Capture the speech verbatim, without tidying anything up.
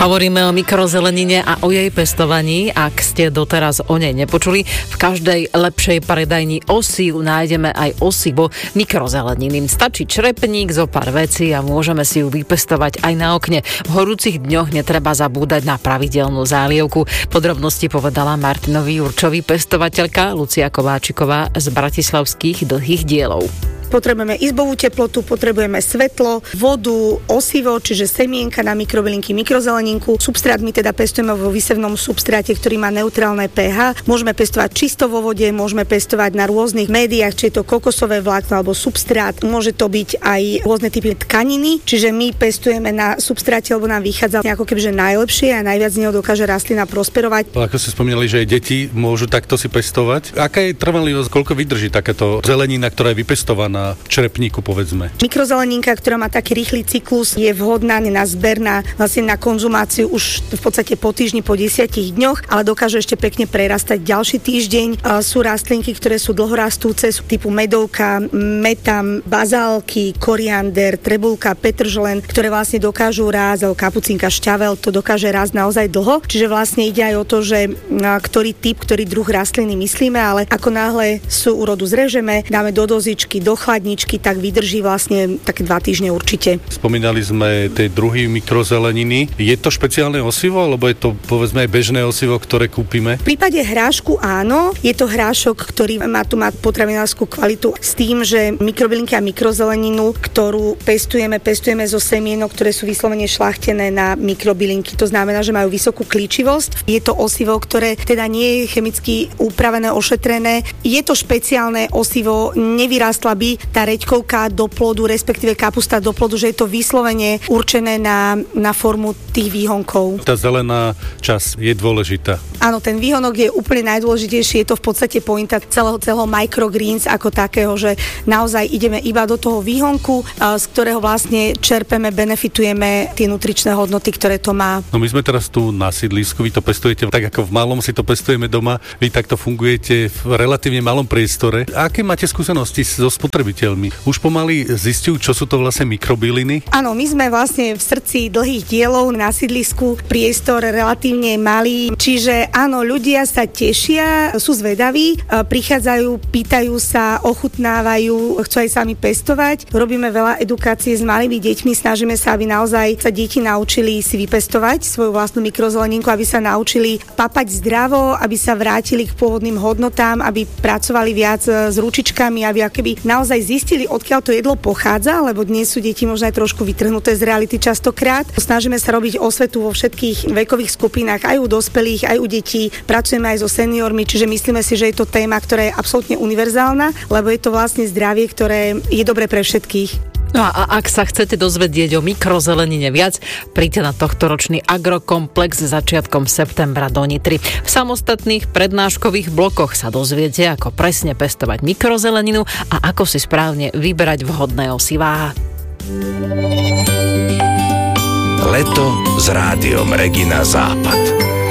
Hovoríme o mikrozelenine a o jej pestovaní. Ak ste doteraz o nej nepočuli, v každej lepšej predajni Osí nájdeme aj osivo mikrozeleniny. Stačí črepník, zo pár vecí a môžeme si ju vypestovať aj na okne. V horúcich dňoch netreba zabúdať na pravidelnú zálievku. Podrobnosti povedala Martinovi Jurčovi pestovateľka Lucia Kováčiková z bratislavských Dlhých dielov. Potrebujeme izbovú teplotu, potrebujeme svetlo, vodu, osivo, čiže semienka na mikrobylinky, mikrozeleninku. Substrát my teda pestujeme vo výsevnom substráte, ktorý má neutrálne pH. Môžeme pestovať čisto vo vode, môžeme pestovať na rôznych médiách, či je to kokosové vlákno alebo substrát. Môže to byť aj rôzne typy tkaniny, čiže my pestujeme na substráte, lebo nám vychádza ako kebyže najlepšie a najviac z neho dokáže rastlina prosperovať. Ako ste spomínali, že aj deti môžu takto si pestovať. Aká je trvanlivosť, koľko vydrží takáto zelenina, ktorá je vypestovaná črepníku, povedzme? Mikrozeleninka, ktorá má taký rýchly cyklus, je vhodná na zber, na, vlastne na konzumáciu už v podstate po týždni, po desiatich dňoch, ale dokáže ešte pekne prerastať ďalší týždeň. Sú rastlinky, ktoré sú dlhorastúce, sú typu medovka, metam, bazálky, koriander, trebulka, petržlen, ktoré vlastne dokážu rásť, alebo kapucinka, šťavel, to dokáže rásť naozaj dlho. Čiže vlastne ide aj o to, že ktorý typ, ktorý druh rastliny myslíme, ale ako náhle sú úrodu zrežeme, dáme do dozičky, do chladničky, tak vydrží vlastne také dva týždne určite. Spomínali sme tie druhy mikrozeleniny. Je to špeciálne osivo, alebo je to povedzme aj bežné osivo, ktoré kúpime? V prípade hrášku áno, je to hrášok, ktorý má tu má potravinárskú kvalitu s tým, že mikrobylinky a mikrozeleninu, ktorú pestujeme, pestujeme zo semienok, ktoré sú vyslovene šľachtené na mikrobylinky. To znamená, že majú vysokú klíčivosť. Je to osivo, ktoré teda nie je chemicky upravené, ošetrené. Je to špeciálne osivo, nevyrástla by tá reďkovka do plodu, respektíve kapusta do plodu, že je to vyslovene určené na, na formu tých výhonkov. Tá zelená časť je dôležitá. Áno, ten výhonok je úplne najdôležitejší, je to v podstate pointa celého, celého microgreens ako takého, že naozaj ideme iba do toho výhonku, z ktorého vlastne čerpeme, benefitujeme tie nutričné hodnoty, ktoré to má. No my sme teraz tu na sídlisku, vy to pestujete tak ako v malom si to pestujeme doma, vy takto fungujete v relatívne malom priestore. Aké máte skúsenosti so spotrebiteľmi? Už pomaly zistujú, čo sú to vlastne mikrobyliny? Áno, my sme vlastne v srdci Dlhých dielov na sídlisku, priestor relatívne malý, čiže áno, ľudia sa tešia, sú zvedaví, prichádzajú, pýtajú sa, ochutnávajú, chcú aj sami pestovať. Robíme veľa edukácie s malými deťmi, snažíme sa, aby naozaj sa deti naučili si vypestovať svoju vlastnú mikrozeleninku, aby sa naučili papať zdravo, aby sa vrátili k pôvodným hodnotám, aby pracovali viac s ručičkami, aby akoby naozaj zistili, odkiaľ to jedlo pochádza, lebo dnes sú deti možno aj trošku vytrhnuté z reality častokrát. Snažíme sa robiť osvetu vo všetkých vekových skupinách, aj u dospelých, aj u detí. Pracujeme aj so seniormi, čiže myslíme si, že je to téma, ktorá je absolútne univerzálna, lebo je to vlastne zdravie, ktoré je dobré pre všetkých. No a ak sa chcete dozvedieť o mikrozelenine viac, príďte na tohtoročný agrokomplex začiatkom septembra do Nitry. V samostatných prednáškových blokoch sa dozviete, ako presne pestovať mikrozeleninu a ako si správne vyberať vhodné osivá. Leto s rádiom Regina Západ.